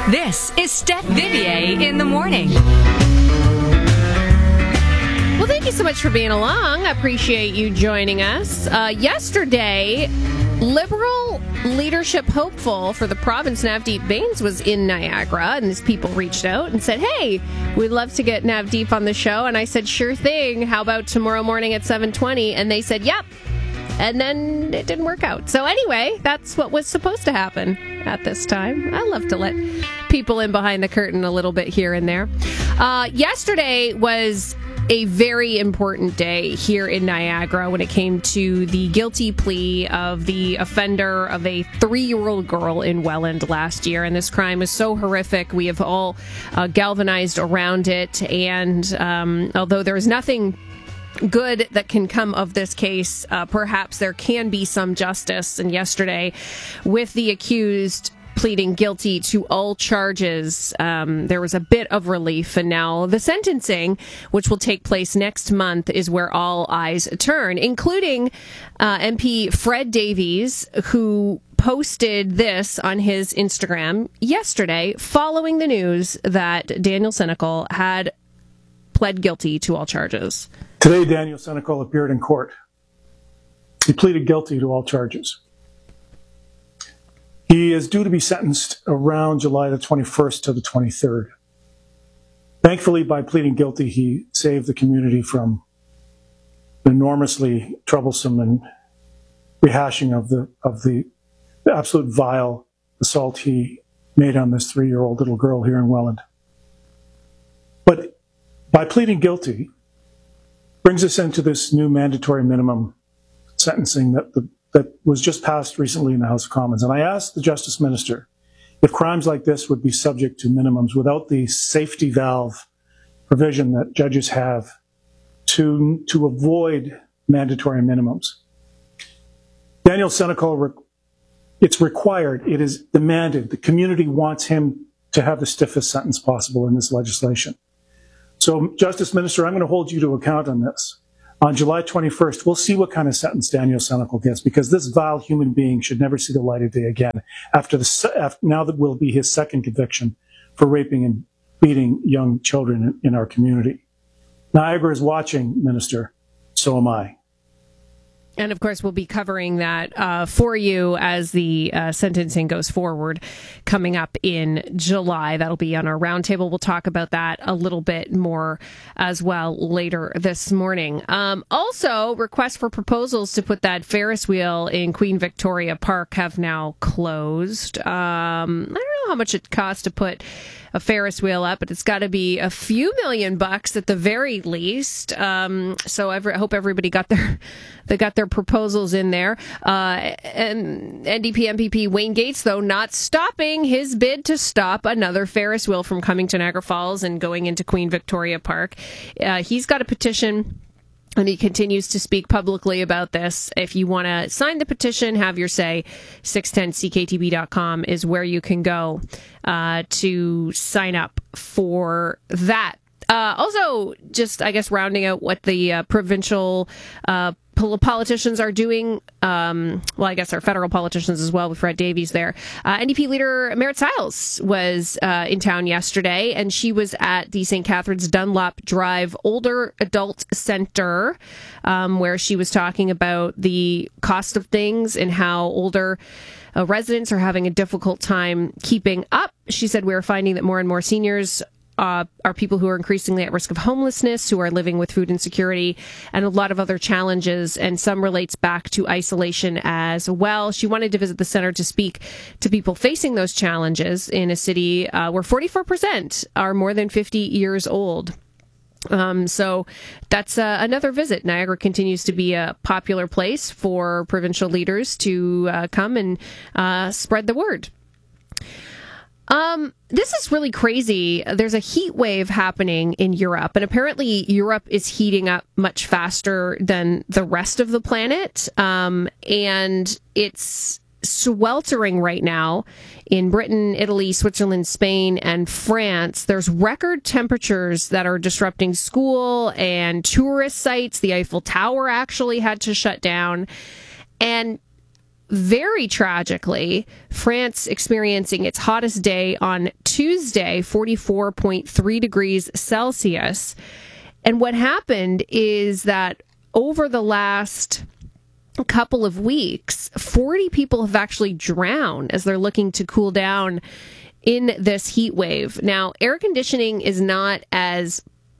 This is Steph Vivier in the morning. Well, thank you so much for being along. I appreciate you joining us. Yesterday, Liberal leadership hopeful for the province, Navdeep Bains, was in Niagara, and these people reached out and said, hey, we'd love to get Navdeep on the show. And I said, sure thing. How about tomorrow morning at 7:20? And they said, yep. And then it didn't work out. So anyway, that's what was supposed to happen at this time. I love to let people in behind the curtain a little bit here and there. Yesterday was a very important day here in Niagara when it came to the guilty plea of the offender of a 3-year-old girl in Welland last year. And this crime was so horrific. We have all galvanized around it. And although there is nothing good that can come of this case, perhaps there can be some justice. And yesterday, with the accused pleading guilty to all charges, there was a bit of relief. And now the sentencing, which will take place next month, is where all eyes turn, including MP Fred Davies, who posted this on his Instagram yesterday following the news that Daniel Senecal had pled guilty to all charges. Today, Daniel Senecal appeared in court. He pleaded guilty to all charges. He is due to be sentenced around July the 21st to the 23rd. Thankfully, by pleading guilty, he saved the community from an enormously troublesome and rehashing of the absolute vile assault he made on this 3-year-old little girl here in Welland. But by pleading guilty, brings us into this new mandatory minimum sentencing that was just passed recently in the House of Commons. And I asked the Justice Minister if crimes like this would be subject to minimums without the safety valve provision that judges have to avoid mandatory minimums. Daniel Senecal, it's required, it is demanded. The community wants him to have the stiffest sentence possible in this legislation. So, Justice Minister, I'm going to hold you to account on this. On July 21st, we'll see what kind of sentence Daniel Senecal gets, because this vile human being should never see the light of day again now that will be his second conviction for raping and beating young children in our community. Niagara is watching, Minister. So am I. And of course, we'll be covering that for you as the sentencing goes forward coming up in July. That'll be on our roundtable. We'll talk about that a little bit more as well later this morning. Also, requests for proposals to put that Ferris wheel in Queen Victoria Park have now closed. I don't know how much it costs to put a Ferris wheel up, but it's got to be a few $million at the very least. So I hope everybody got their proposals in there. And NDP MPP Wayne Gates, though, not stopping his bid to stop another Ferris wheel from coming to Niagara Falls and going into Queen Victoria Park. He's got a petition, and he continues to speak publicly about this. If you want to sign the petition, have your say, 610cktb.com is where you can go to sign up for that. Also, just, I guess, rounding out what the provincial politicians are doing. Well, I guess our federal politicians as well, with Fred Davies there. NDP leader Marit Stiles was in town yesterday, and she was at the St. Catharines Dunlop Drive Older Adult Center, where she was talking about the cost of things and how older residents are having a difficult time keeping up. She said, we're finding that more and more seniors are people who are increasingly at risk of homelessness, who are living with food insecurity and a lot of other challenges, and some relates back to isolation as well. She wanted to visit the center to speak to people facing those challenges in a city where 44% are more than 50 years old. So that's another visit. Niagara continues to be a popular place for provincial leaders to come and spread the word. This is really crazy. There's a heat wave happening in Europe, and apparently Europe is heating up much faster than the rest of the planet. And it's sweltering right now in Britain, Italy, Switzerland, Spain, and France. There's record temperatures that are disrupting school and tourist sites. The Eiffel Tower actually had to shut down. And very tragically, France experiencing its hottest day on Tuesday, 44.3 degrees Celsius. And what happened is that over the last couple of weeks, 40 people have actually drowned as they're looking to cool down in this heat wave. Now, air conditioning is not as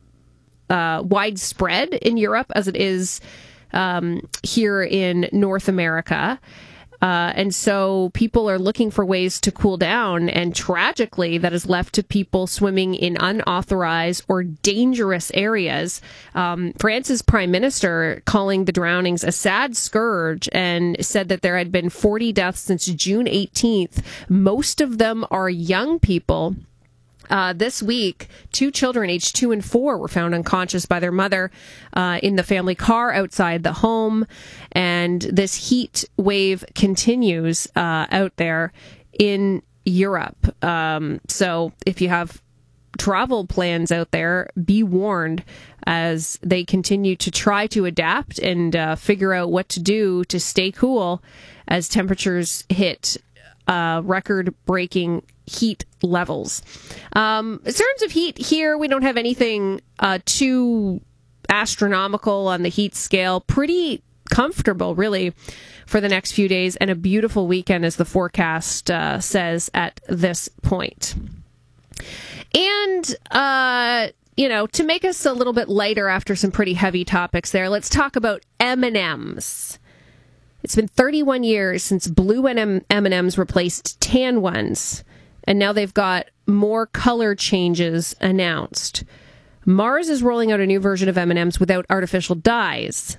widespread in Europe as it is here in North America. And so people are looking for ways to cool down. And tragically, that has left to people swimming in unauthorized or dangerous areas. France's prime minister calling the drownings a sad scourge and said that there had been 40 deaths since June 18th. Most of them are young people. This week, 2 children aged 2 and 4 were found unconscious by their mother in the family car outside the home. And this heat wave continues out there in Europe. So if you have travel plans out there, be warned as they continue to try to adapt and figure out what to do to stay cool as temperatures hit record-breaking heat levels. In terms of heat here, we don't have anything too astronomical on the heat scale. Pretty comfortable, really, for the next few days, and a beautiful weekend, as the forecast says at this point. And, to make us a little bit lighter after some pretty heavy topics there, let's talk about M&Ms. It's been 31 years since blue M&Ms replaced tan ones, and now they've got more color changes announced. Mars is rolling out a new version of M&Ms without artificial dyes,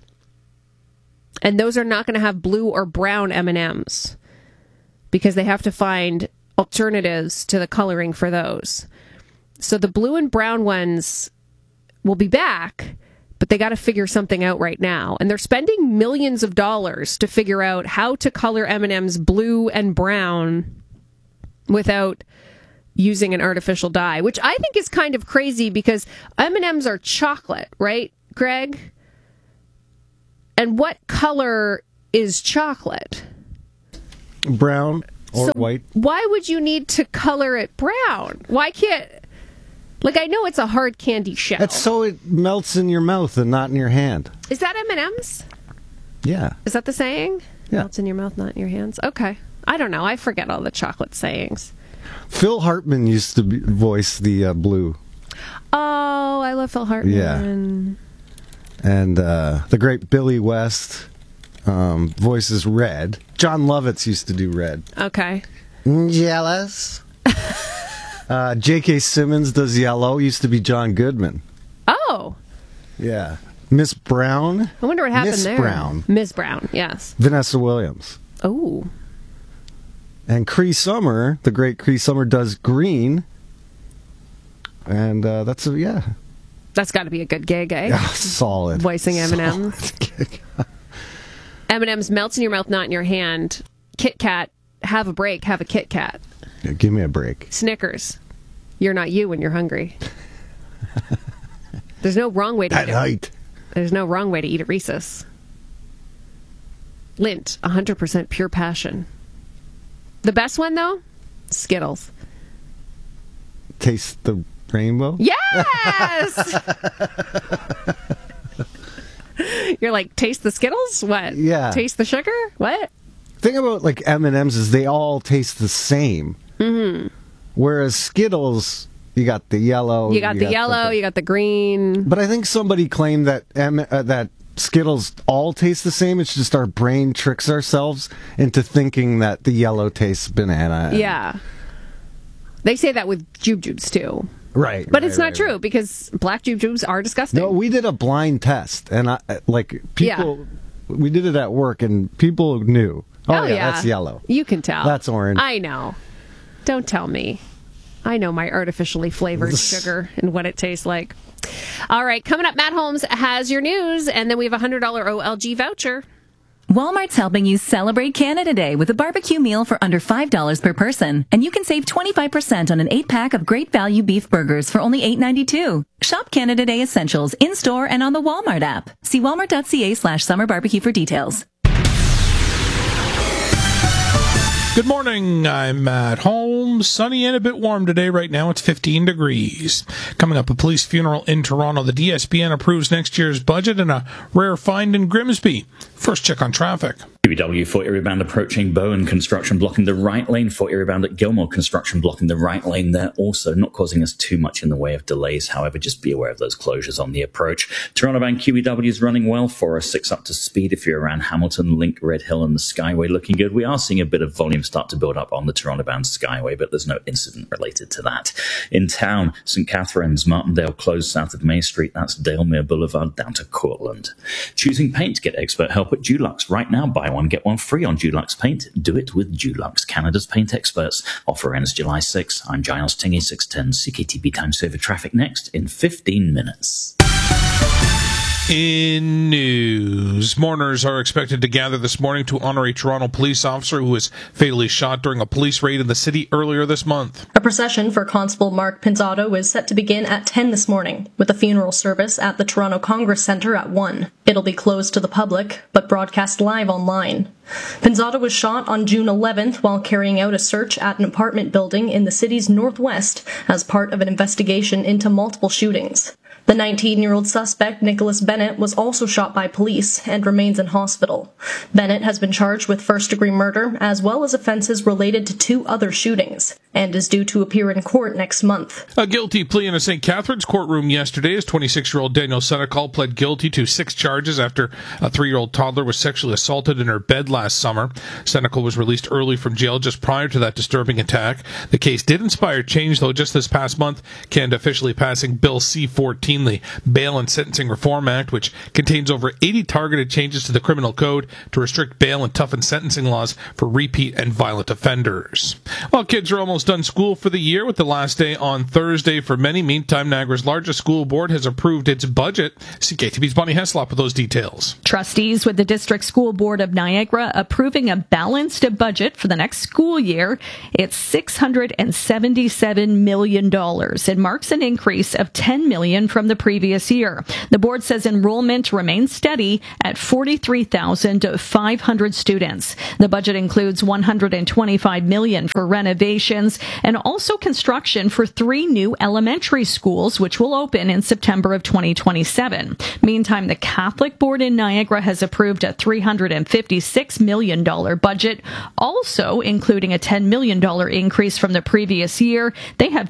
and those are not going to have blue or brown M&Ms because they have to find alternatives to the coloring for those. So the blue and brown ones will be back, but they got to figure something out right now. And they're spending millions of dollars to figure out how to color M&Ms blue and brown without using an artificial dye, which I think is kind of crazy because M&Ms are chocolate, right, Greg? And what color is chocolate? Brown or white. Why would you need to color it brown? Why can't... I know it's a hard candy shell. That's so it melts in your mouth and not in your hand. Is that M&Ms? Yeah. Is that the saying? Yeah. Melts in your mouth, not in your hands? Okay. I don't know. I forget all the chocolate sayings. Phil Hartman used to voice the blue. Oh, I love Phil Hartman. Yeah. And the great Billy West voices red. John Lovitz used to do red. Okay. Jealous. J.K. Simmons does yellow. Used to be John Goodman. Oh. Yeah. Miss Brown. I wonder what happened Miss there. Brown. Miss Brown, yes. Vanessa Williams. Oh. And Cree Summer, the great Cree Summer, does green. And that's That's got to be a good gig, eh? Yeah, solid. Voicing M&Ms. Solid. M&Ms melts in your mouth, not in your hand. Kit Kat, have a break, have a Kit Kat. Yeah, give me a break. Snickers, you're not you when you're hungry. There's no wrong way to eat it. There's no wrong way to eat a Reese's. Lindt, 100% pure passion. The best one, though? Skittles. Taste the rainbow? Yes! You're like, taste the Skittles? What? Yeah. Taste the sugar? What? Thing about like M&Ms is they all taste the same. Mm-hmm. Whereas Skittles, you got the yellow. You got the green. But I think somebody claimed that that Skittles all taste the same. It's just our brain tricks ourselves into thinking that the yellow tastes banana. Yeah. They say that with Jube Jubes, too. Right. But it's not true because black Jube Jubes are disgusting. No, we did a blind test. And we did it at work and people knew. Oh, yeah, that's yellow. You can tell. That's orange. I know. Don't tell me. I know my artificially flavored sugar and what it tastes like. All right, coming up, Matt Holmes has your news, and then we have a $100 OLG voucher. Walmart's helping you celebrate Canada Day with a barbecue meal for under $5 per person. And you can save 25% on an 8-pack of great value beef burgers for only $8.92. Shop Canada Day Essentials in-store and on the Walmart app. See walmart.ca/summerbarbecue for details. Good morning. I'm at home. Sunny and a bit warm today. Right now it's 15 degrees. Coming up, a police funeral in Toronto. The DSPN approves next year's budget and a rare find in Grimsby. First check on traffic. QEW for Erie-bound approaching Bowen, construction blocking the right lane. For Erie-bound at Gilmore, construction blocking the right lane there. Also not causing us too much in the way of delays. However, just be aware of those closures on the approach. Toronto-bound QEW is running well for us. 6 up to speed if you're around Hamilton, Link, Red Hill and the Skyway. Looking good. We are seeing a bit of volume start to build up on the Toronto-bound Skyway, but there's no incident related to that. In town, St. Catharines, Martindale closed south of May Street. That's Dalemere Boulevard down to Cortland. Choosing paint, get expert help at Dulux. Right now, buy one, get one free on Dulux Paint. Do it with Dulux, Canada's paint experts. Offer ends July 6. I'm Giles Tingy, 610 CKTB Time Saver Traffic next in 15 minutes. In news, mourners are expected to gather this morning to honor a Toronto police officer who was fatally shot during a police raid in the city earlier this month. A procession for Constable Mark Pinzotto is set to begin at 10 this morning, with a funeral service at the Toronto Congress Centre at 1. It'll be closed to the public, but broadcast live online. Pinzotto was shot on June 11th while carrying out a search at an apartment building in the city's northwest as part of an investigation into multiple shootings. The 19-year-old suspect, Nicholas Bennett, was also shot by police and remains in hospital. Bennett has been charged with first-degree murder as well as offenses related to 2 other shootings and is due to appear in court next month. A guilty plea in a St. Catharines courtroom yesterday as 26-year-old Daniel Senecal pled guilty to 6 charges after a 3-year-old toddler was sexually assaulted in her bed last summer. Senecal was released early from jail just prior to that disturbing attack. The case did inspire change, though, just this past month, Canada officially passing Bill C-14, the Bail and Sentencing Reform Act, which contains over 80 targeted changes to the criminal code to restrict bail and toughen sentencing laws for repeat and violent offenders. Well, kids are almost done school for the year, with the last day on Thursday for many. Meantime, Niagara's largest school board has approved its budget. CKTV's Bonnie Heslop with those details. Trustees with the District School Board of Niagara approving a balanced budget for the next school year. It's $677 million. It marks an increase of $10 million from the previous year. The board says enrollment remains steady at 43,500 students. The budget includes $125 million for renovations and also construction for 3 new elementary schools, which will open in September of 2027. Meantime, the Catholic Board in Niagara has approved a $356 million budget, also including a $10 million increase from the previous year. They have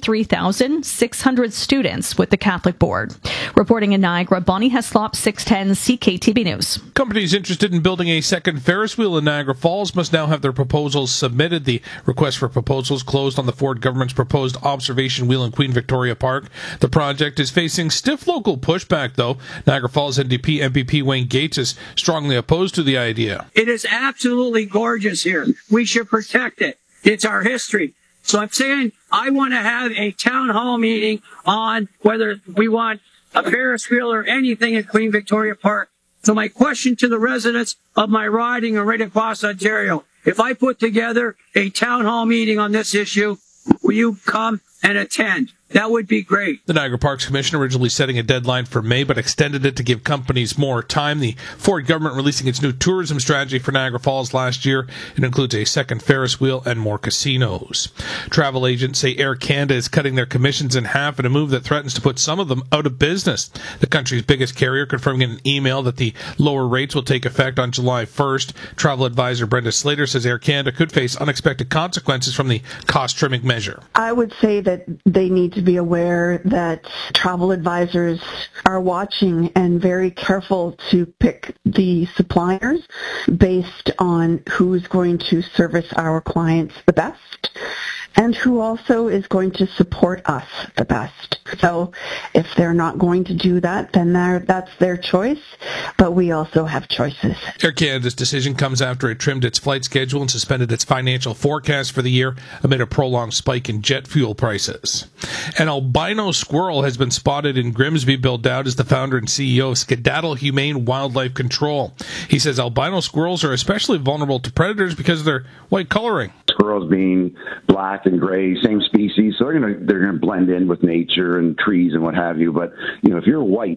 23,600 students with the Catholic Board. Reporting in Niagara, Bonnie Heslop, 610 CKTB News. Companies interested in building a second Ferris wheel in Niagara Falls must now have their proposals submitted. The request for proposals closed on the Ford government's proposed observation wheel in Queen Victoria Park. The project is facing stiff local pushback, though. Niagara Falls NDP MPP Wayne Gates is strongly opposed to the idea. It is absolutely gorgeous here. We should protect it. It's our history. So I'm saying I want to have a town hall meeting on whether we want a Ferris wheel or anything at Queen Victoria Park. So my question to the residents of my riding in right across Ontario, if I put together a town hall meeting on this issue, will you come and attend? That would be great. The Niagara Parks Commission originally setting a deadline for May, but extended it to give companies more time. The Ford government releasing its new tourism strategy for Niagara Falls last year. It includes a second Ferris wheel and more casinos. Travel agents say Air Canada is cutting their commissions in half in a move that threatens to put some of them out of business. The country's biggest carrier confirming in an email that the lower rates will take effect on July 1st. Travel advisor Brenda Slater says Air Canada could face unexpected consequences from the cost-trimming measure. I would say that they need to be aware that travel advisors are watching and very careful to pick the suppliers based on who's going to service our clients the best and who also is going to support us the best. So if they're not going to do that, then that's their choice, but we also have choices. Air Canada's decision comes after it trimmed its flight schedule and suspended its financial forecast for the year amid a prolonged spike in jet fuel prices. An albino squirrel has been spotted in Grimsby. Bill Dowd is the founder and CEO of Skedaddle Humane Wildlife Control. He says albino squirrels are especially vulnerable to predators because of their white coloring. Squirrels being black and gray, same species, so they're gonna blend in with nature and trees and what have you. But if you're white,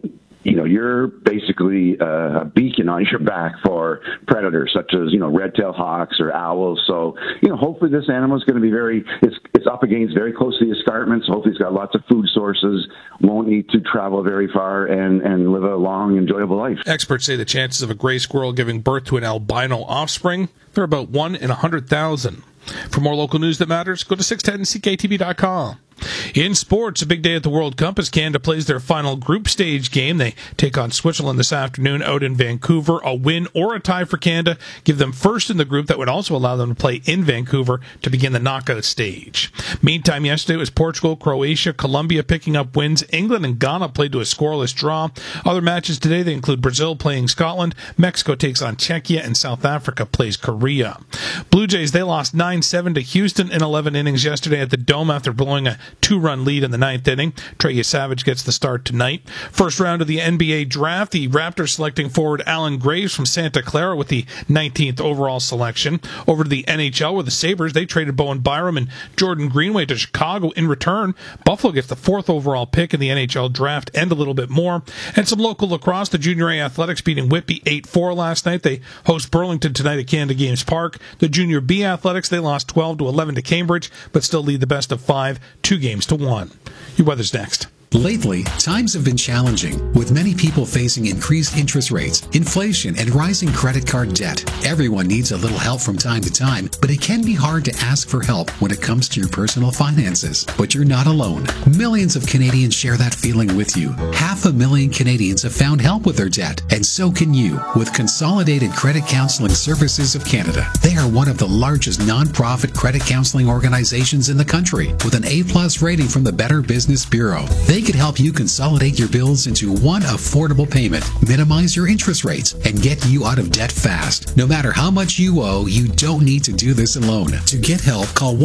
you're basically a beacon on your back for predators such as, red-tailed hawks or owls. So, hopefully this animal is going to be it's up against very close to the escarpments. Hopefully it's got lots of food sources, won't need to travel very far and live a long, enjoyable life. Experts say the chances of a gray squirrel giving birth to an albino offspring, they're about 1 in 100,000. For more local news that matters, go to 610ckTV.com. In sports, a big day at the World Cup as Canada plays their final group stage game. They take on Switzerland this afternoon out in Vancouver. A win or a tie for Canada give them first in the group. That would also allow them to play in Vancouver to begin the knockout stage. Meantime, yesterday it was Portugal, Croatia, Colombia picking up wins. England and Ghana played to a scoreless draw. Other matches today, they include Brazil playing Scotland, Mexico takes on Czechia, and South Africa plays Korea. Blue Jays, they lost 9-7 to Houston in 11 innings yesterday at the Dome after blowing a 2-run lead in the 9th inning. Trey Savage gets the start tonight. First round of the NBA draft, the Raptors selecting forward Alan Graves from Santa Clara with the 19th overall selection. Over to the NHL where the Sabres, they traded Bowen Byram and Jordan Greenway to Chicago. In return, Buffalo gets the 4th overall pick in the NHL draft and a little bit more. And some local lacrosse, the Junior A Athletics beating Whitby 8-4 last night. They host Burlington tonight at Canada Games Park. The Junior B Athletics, they lost 12-11 to Cambridge, but still lead the best of 5, 2-1. Your weather's next. Lately, times have been challenging, with many people facing increased interest rates, inflation, and rising credit card debt. Everyone needs a little help from time to time, but it can be hard to ask for help when it comes to your personal finances. But you're not alone. Millions of Canadians share that feeling with you. 500,000 Canadians have found help with their debt, and so can you with Consolidated Credit Counseling Services of Canada. They are one of the largest non-profit credit counseling organizations in the country, with an A+ rating from the Better Business Bureau. They could help you consolidate your bills into one affordable payment, minimize your interest rates, and get you out of debt fast. No matter how much you owe, you don't need to do this alone. To get help, call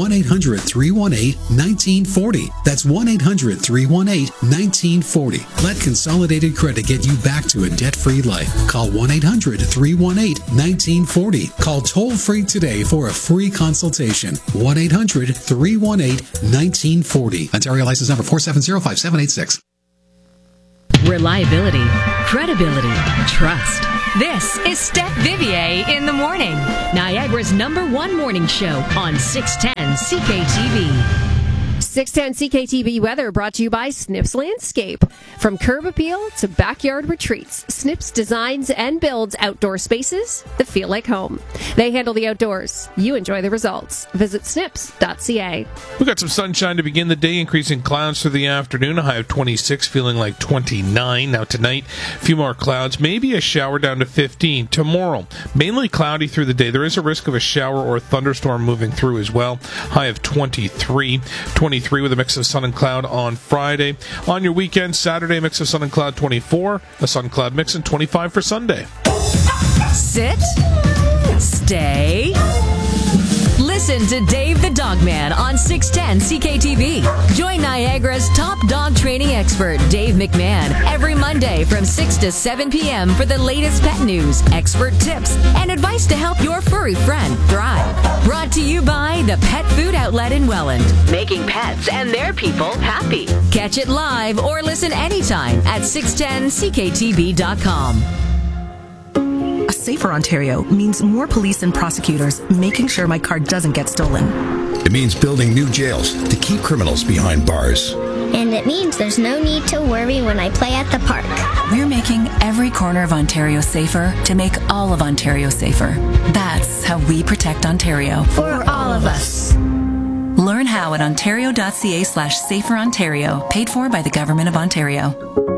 1-800-318-1940. That's 1-800-318-1940. Let Consolidated Credit get you back to a debt-free life. Call 1-800-318-1940. Call toll-free today for a free consultation. 1-800-318-1940. Ontario license number 4705786. Reliability, credibility, trust. This is Steph Vivier in the morning. Niagara's #1 morning show on 610 CKTV. 610 CKTV weather brought to you by Snips Landscape. From curb appeal to backyard retreats, Snips designs and builds outdoor spaces that feel like home. They handle the outdoors. You enjoy the results. Visit snips.ca. We got some sunshine to begin the day, increasing clouds through the afternoon. A high of 26, feeling like 29. Now tonight, a few more clouds, maybe a shower down to 15. Tomorrow, mainly cloudy through the day. There is a risk of a shower or a thunderstorm moving through as well. High of 23. 23 with a mix of sun and cloud on Friday. On your weekend, Saturday, mix of sun and cloud, 24. A sun cloud mix, and 25 for Sunday. Sit. Stay. Listen to Dave the Dogman on 610 CKTV. Join Niagara's top dog training expert, Dave McMahon, every Monday from 6 to 7 p.m. for the latest pet news, expert tips, and advice to help your furry friend thrive. Brought to you by the Pet Food Outlet in Welland, making pets and their people happy. Catch it live or listen anytime at 610ckTV.com. A safer Ontario means more police and prosecutors making sure my car doesn't get stolen. It means building new jails to keep criminals behind bars. And it means there's no need to worry when I play at the park. We're making every corner of Ontario safer to make all of Ontario safer. That's how we protect Ontario. For all of us. Learn how at ontario.ca/saferontario, paid for by the Government of Ontario.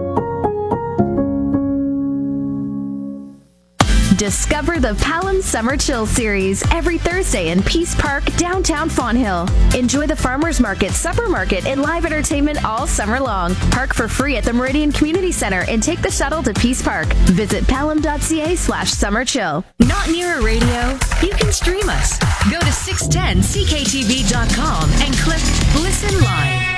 Discover the Palam Summer Chill Series every Thursday in Peace Park, downtown Fonthill. Enjoy the Farmers Market, Supper Market, and live entertainment all summer long. Park for free at the Meridian Community Center and take the shuttle to Peace Park. Visit palam.ca/summerchill. Not near a radio? You can stream us. Go to 610ckTV.com and click Listen Live.